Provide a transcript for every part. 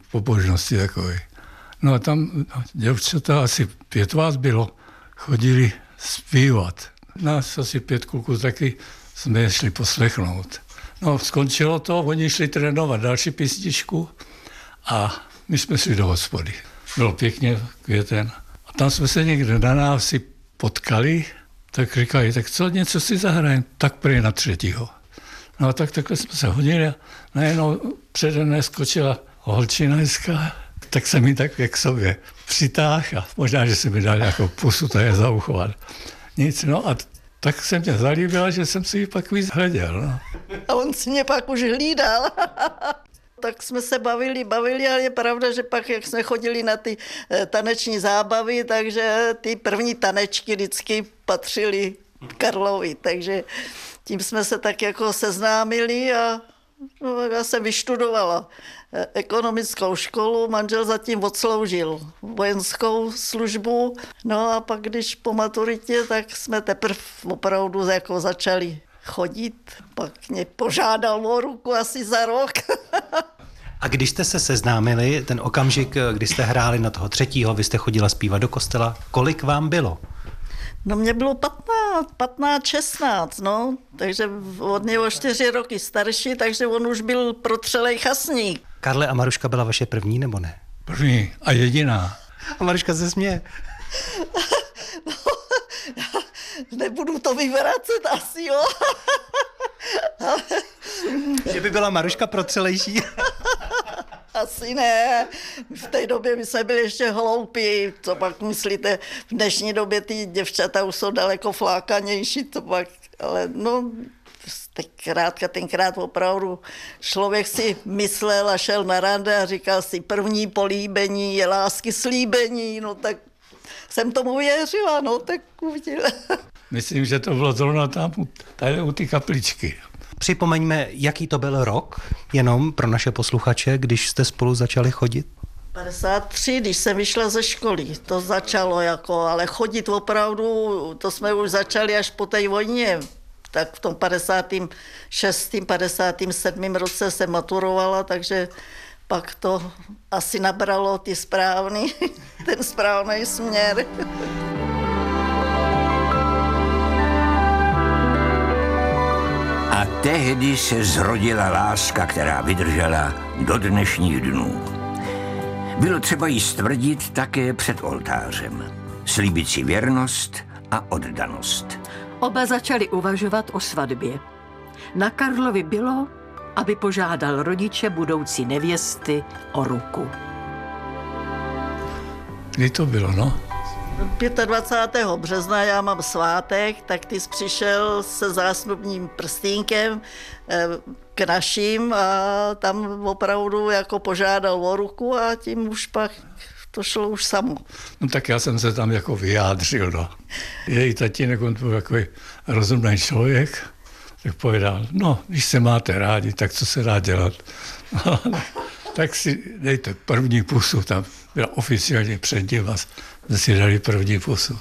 pobožnosti takové. No a tam děvčata, asi 5 vás bylo, chodili zpívat. Nás asi 5 kluků taky jsme je šli poslechnout. No, skončilo to, oni šli trénovat další písničku a my jsme šli do hospody. Bylo pěkně, květen. A tam jsme se někde na návsi potkali, tak říkali, tak co, něco si zahrajeme, tak prej na 3. No a takhle jsme se hodili a najednou přede mne skočila holčina hezká, tak jsem mi tak k sobě přitáhl a možná, že jsem mi dal nějakou pusu, to je zauchovat. Nic, no a tak se mě zalíbila, že jsem si ji pak víc hleděl. No. A on si mě pak už hlídal. Tak jsme se bavili, ale je pravda, že pak, jak jsme chodili na ty taneční zábavy, takže ty první tanečky vždycky patřily Karlovi, takže tím jsme se tak jako seznámili a no, já jsem vyštudovala ekonomickou školu, manžel zatím odsloužil vojenskou službu, no a pak když po maturitě, tak jsme teprve opravdu jako začali chodit, pak mě požádal o ruku asi za rok. A když jste se seznámili, ten okamžik, kdy jste hráli na toho 3., vy jste chodila zpívat do kostela, kolik vám bylo? No mě bylo 15, 16, no, takže od něho 4 roky starší, takže on už byl protřelej chasník. Karle, a Maruška byla vaše první, nebo ne? První a jediná. A Maruška se směje. No, nebudu to vyvracet asi, jo. Že by byla Maruška protřelejší? Asi ne. V té době my jsme byli ještě hloupí. Co pak myslíte, v dnešní době ty děvčata už jsou daleko flákanější, to pak, ale no, tenkrát opravdu člověk si myslel a šel na rande a říkal si, první políbení je lásky slíbení, no tak jsem tomu věřila, no tak uvidíme. Myslím, že to bylo zrovna tam, tady u ty kapličky. Připomeňme, jaký to byl rok, jenom pro naše posluchače, když jste spolu začali chodit? 53, když jsem vyšla ze školy, to začalo jako, ale chodit opravdu, to jsme už začali až po té vojně. Tak v tom 56., 57. roce jsem maturovala, takže pak to asi nabralo ten správný směr. A tehdy se zrodila láska, která vydržela do dnešních dnů. Bylo třeba ji stvrdit také před oltářem. Slíbit si věrnost a oddanost. Oba začali uvažovat o svatbě. Na Karlovi bylo, aby požádal rodiče budoucí nevěsty o ruku. Kdy to bylo, no? 25. března já mám svátek, tak ty jsi přišel se zásnubním prstínkem k našim a tam opravdu jako požádal o ruku a tím už pak to šlo už samo. No tak já jsem se tam jako vyjádřil, no. Její tatínek, on byl takový rozumný člověk, tak povedal, no, když se máte rádi, tak co se dá dělat? No, tak si dejte první pusu, tam byla oficiálně před ním a jsme si dali první pusu.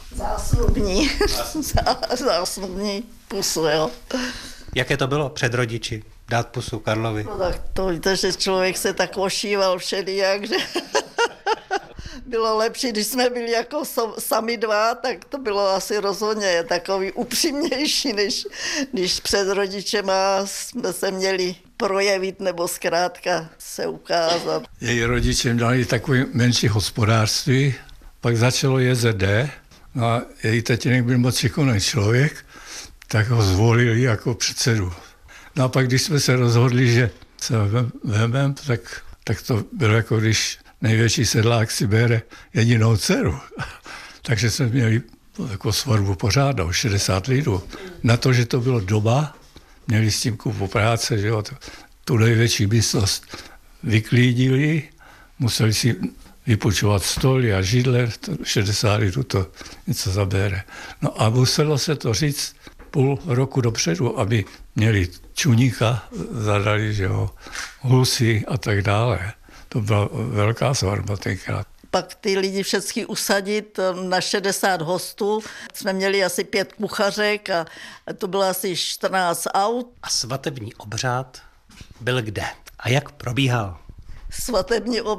Zásnubní pusu, jo. Jaké to bylo před rodiči, dát pusu Karlovi? No tak to víte, že člověk se tak ošíval všelijak, že bylo lepší, když jsme byli jako sami dva, tak to bylo asi rozhodně takový upřímnější, než před rodičema jsme se měli projevit nebo zkrátka se ukázat. Její rodiče dali takové menší hospodářství, pak začalo JZD, no a její tatínek byl moc šikovný člověk, tak ho zvolili jako předsedu. No a pak, když jsme se rozhodli, že se vememe, tak to bylo jako když největší sedlák si bere jedinou dceru. Takže jsme měli jako svatbu pořádnou, 60 lidů. Na to, že to bylo doba, měli s tím kupu práce, že jo, tu největší místnost vyklídili, museli si vypůjčovat stoly a židle, 60 lidů to něco zabere. No a muselo se to říct půl roku dopředu, aby měli čuníka, zadali, že jo, husy a tak dále. To byla velká svatba tenkrát. Pak ty lidi všechny usadit na 60 hostů. Jsme měli asi 5 kuchařek a to bylo asi 14 aut. A svatební obřád byl kde? A jak probíhal? Svatební